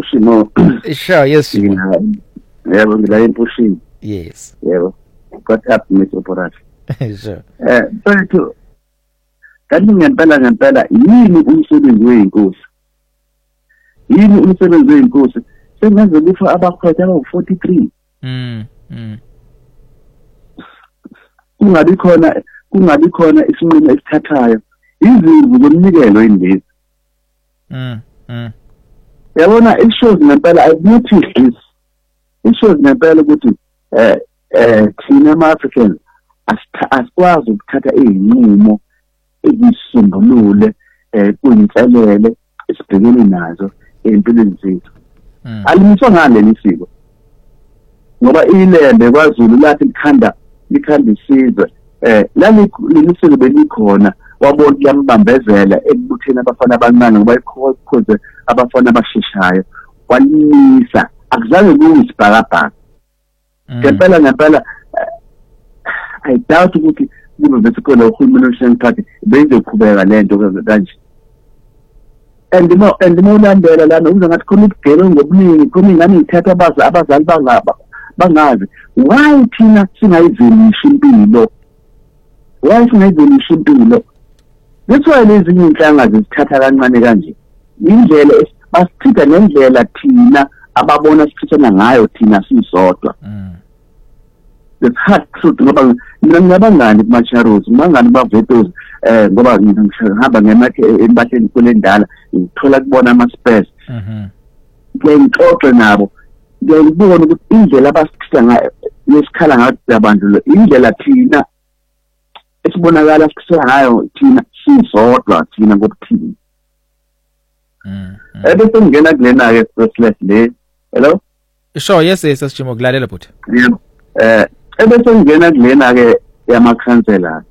empushini no. Sure, yes. Yebo ngila empushini. Yes. Yebo. Got up Metropolis. Sure. Mfethu kanti ngempela yini umsebenzi weinkosi? Yini umsebenzi weinkosi? Sengaze kufa abakhwetha aba-43. kungabi khona isinqumo esithathayo izimvu zomnikelo indezi. Yabona it shows ngempela I noticed this. It shows ngempela ukuthi thina ama-Africans asikwazi ukuthatha izinqumo ezisisombulule kuyinselele esibhekene nazo empilweni zethu. Alimiswa ngale isiko ngoba ilembe kwaZulu lathi likhanda isizwe lalisiko belikhona wabona liyambambezela ekubutheni abafana abancane ngoba ikhoze abafana abasheshayo walimisa akuzange kuyisibhakabhaka. Ngempela I doubt ukuthi kube bese khona uhulumeni weNational Party beyizoqhubeka lento kanje. And ulandela lana uza ngathi khona ukugela ngobuningi khona ingane ithatha abazali bangazi why thina singayivelishi impilo. Why singayivelishi impilo? That's why lezi inhlanga zisithatha kancane kanje. Indlela basithatha ngendlela thina ababona sithithana ngayo thina sisodwa. The hard truth ngoba mina ngiyabangani kumacharos ngibangani bavetos ngoba ngihamba ngemakhe embahleni kulendala ngithola kubona ama-spares ngixoxe nabo ngiyibona ukuthi indlela abasithitha ngayo lesikhala ngayo abantu indlela thina esibonakala sithitha ngayo thina sisodwa thina ngokuthini. Ebese ngena kulena ke process le. Hello? Sure, yes Simo kulalela but. Yeah. Ebese ngena kulena ke yamakhansela.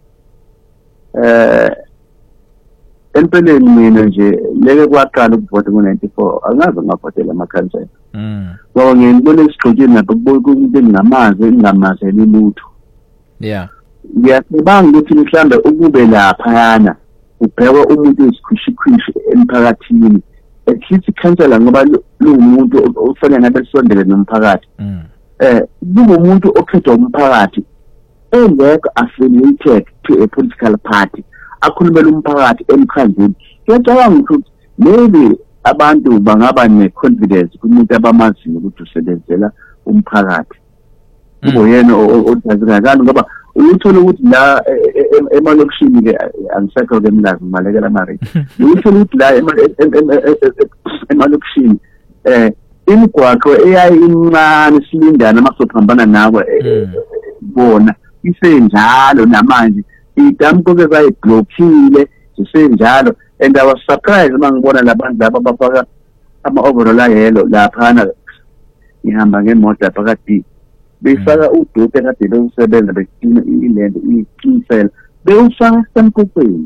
Empeleni mina nje leke kwaqala ukuvota ngo-94 angaze ngavotela amakhansela. Ngoba ngibona isigxotsheni lapho kubona umuntu engamazeli lutho. Yeah. Ngiyacabanga ukuthi mhlambe ukube laphayana ubhekwa umuntu esikhwishikhwishi emphakathini at least ikhansela ngoba lungumuntu ofanele ngabe sondele nomphakathi. Kube umuntu okhethwa umphakathi engekho affiliated to a political party akhulumela umphakathi emkhandleni. Ngiyacabanga ukuthi maybe abantu bangaba ne-confidence kumuntu abamaziyo ukuthi usebenzela umphakathi. Kube yena odazikakani ngoba uthola ukuthi la emalokishini ke angisekho ke mlazi malekela mari. Uthola ukuthi la emalokishini imigwaqo eyayi incane silindana masophambana nawe bona isenjalo namanje idampo ke bayiblockile isenjalo and I was surprised mangibona labantu laba bafaka ama-overall ayelo laphana ihamba ngemoto phakathi befaka udoke kade bewusebenza bekhina ilento ikinsela bewufaka semkhupheni.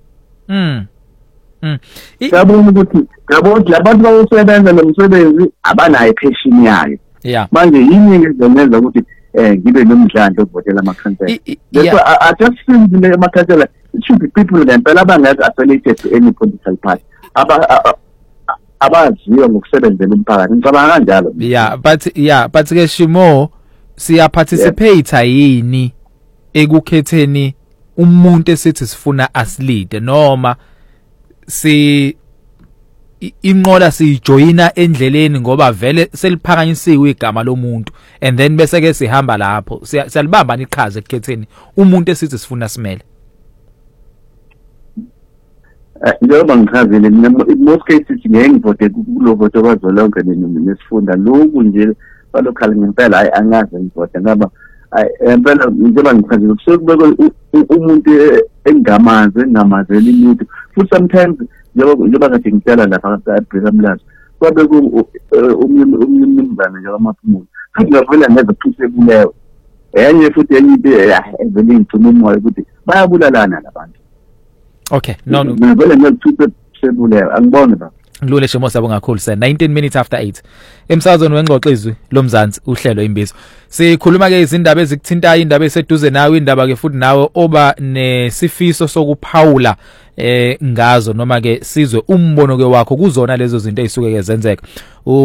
Ngabona ukuthi labantu bayosebenza nomsebenzi abanayo passion yayo. Yeah. Manje yini ngezenza ukuthi ngibe nomdlandla okuvotela amakhansela. So I just feel the amakhansela it should be people that phela abangazi affiliated to any political party. Abaziyo ngokusebenzela umphakathi. Ngicabanga kanjalo. But ke Shimo siya participate yini ekukhetheni umuntu esithi sifuna asilide noma inqola sijoyina endleleni ngoba vele seliphakanyisiwe igama lomuntu and then bese ke sihamba lapho siyalibamba iqhaza ekukhetheni umuntu esithi sifuna simele. Njengoba ngichazile most cases ngiyengivote kulovoto kwazolonke nesifunda lokhu nje balokhali ngempela angazi ngivote ngaba impela njengoba ngichazile kusukubekwe umuntu engamazeli umuntu futhi sometimes njengoba kade ngitshela lapha kaBrikamlazi kwabe umnumzana nje amaphumulo futhi ngavela ngeze phuse kuleyo enye futhi enye into evele ngicuma umoya ukuthi bayabulalana labantu. Okay, no ngavela ngeze sebuleyo angibone ba Lule Shimo sabo ngakhulu sen 19 minutes after 8 emsazweni wengxoxo izwi lomzansi uhlelo imbizo sikhuluma ke izindaba ezikuthintayo indaba eseduze nawe indaba ke futhi nawe oba nesifiso sokuphawula ngazo noma ke sizwe umbono ke wakho kuzona lezo zinto ezisuke ke zenzeka.